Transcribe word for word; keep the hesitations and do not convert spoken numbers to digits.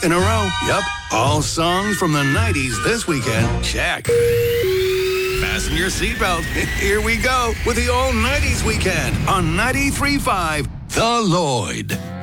in a row. Yep. All songs from the nineties this weekend. Check. Fasten your seatbelt. Here we go with the all nineties weekend on ninety-three point five The Lloyd.